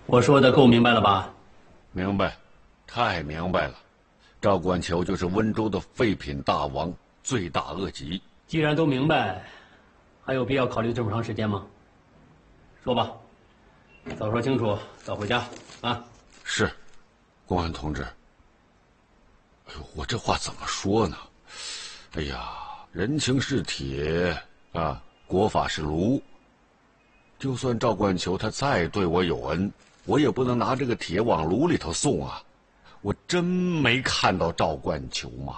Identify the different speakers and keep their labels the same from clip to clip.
Speaker 1: 我说的够明白了吧？
Speaker 2: 明白，太明白了。赵冠球就是温州的废品大王，罪大恶极。
Speaker 1: 既然都明白，还有必要考虑这么长时间吗？说吧，早说清楚，早回家啊！
Speaker 2: 是，公安同志。哎呦，我这话怎么说呢？哎呀，人情是铁啊，国法是炉。就算赵冠球他再对我有恩，我也不能拿这个铁往炉里头送啊！我真没看到赵冠球吗？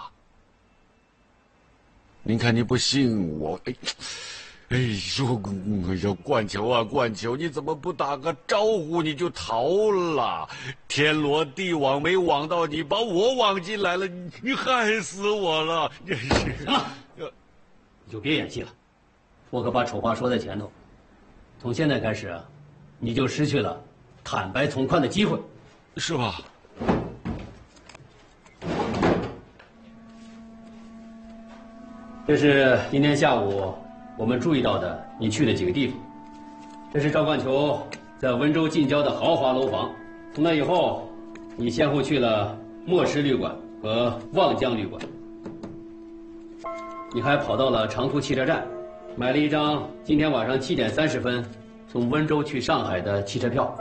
Speaker 2: 您看你不信我，哎呦，冠球啊，冠球，你怎么不打个招呼你就逃了？天罗地网没网到你，把我网进来了，你害死我了！真是。
Speaker 1: 行了，你就别演戏了，我可把丑话说在前头。从现在开始，你就失去了坦白从宽的机会，
Speaker 2: 是吧？
Speaker 1: 这是今天下午我们注意到的你去的几个地方。这是赵冠球在温州近郊的豪华楼房。从那以后，你先后去了莫石旅馆和望江旅馆。你还跑到了长途汽车站，买了一张今天晚上7点30分从温州去上海的汽车票。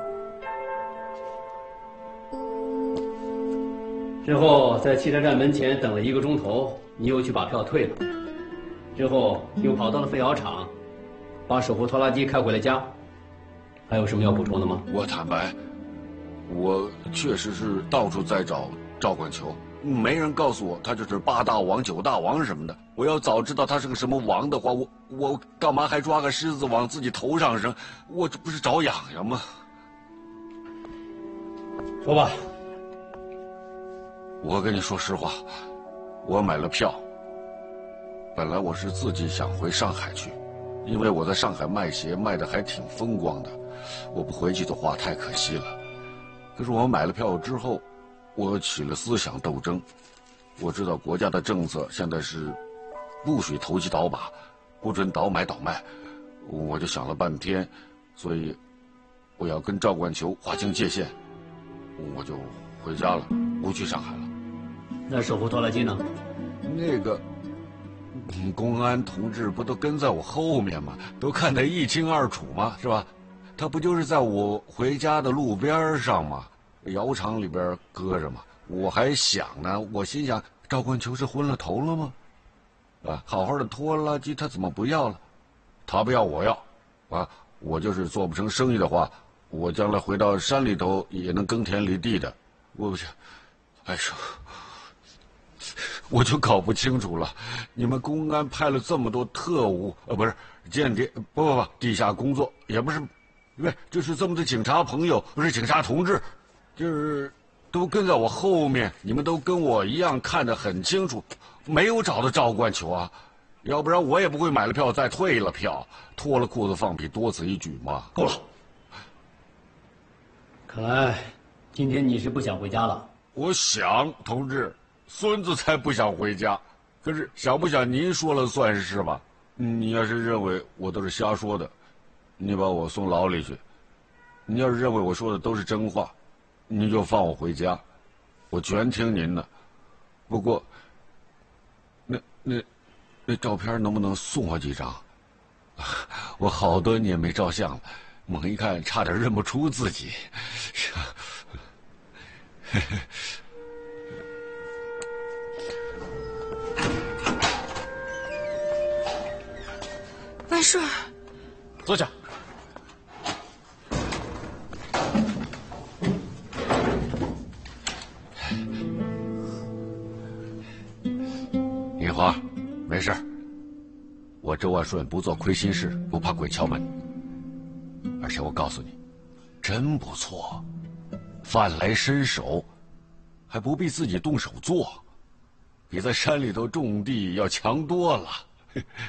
Speaker 1: 之后在汽车站门前等了1个钟头，你又去把票退了。之后又跑到了废窑厂，把手扶拖拉机开回了家。还有什么要补充的吗？
Speaker 2: 我坦白，我确实是到处在找赵冠球，没人告诉我他就是8大王、9大王什么的。我要早知道他是个什么王的话，我干嘛还抓个虱子往自己头上扔？我这不是找痒痒吗？
Speaker 1: 说吧。
Speaker 2: 我跟你说实话，我买了票。本来我是自己想回上海去，因为我在上海卖鞋卖得还挺风光的，我不回去的话太可惜了。可是我买了票之后，我起了思想斗争。我知道国家的政策现在是不许投机倒把，不准倒买倒卖，我就想了半天，所以我要跟赵冠球划清界限，我就回家了，不去上海了。
Speaker 1: 那手扶拖拉机呢？
Speaker 2: 那个公安同志不都跟在我后面吗？都看得一清二楚吗？是吧？他不就是在我回家的路边上吗？窑厂里边搁着嘛。我还想呢，我心想赵冠球是昏了头了吗？啊，好好的拖拉机他怎么不要了？他不要我要，啊，我就是做不成生意的话，我将来回到山里头也能耕田犁地的。我不想，哎呦。我就搞不清楚了，你们公安派了这么多特务，不是间谍，不，地下工作也不是，就是这么多警察朋友，不是警察同志，就是都跟在我后面，你们都跟我一样看得很清楚，没有找到赵冠球啊，要不然我也不会买了票再退了票，脱了裤子放屁多此一举嘛。
Speaker 1: 够了，看来今天你是不想回家了。
Speaker 2: 我想，同志。孙子才不想回家，可是想不想您说了算是吧？你要是认为我都是瞎说的，你把我送牢里去；你要是认为我说的都是真话，你就放我回家，我全听您的。不过，那照片能不能送我几张？我好多年没照相了，猛一看差点认不出自己。
Speaker 3: 万顺，
Speaker 4: 坐下。
Speaker 2: 银花，没事，我周万顺不做亏心事，不怕鬼敲门。而且我告诉你，真不错，饭来伸手，还不必自己动手做，比在山里头种地要强多了。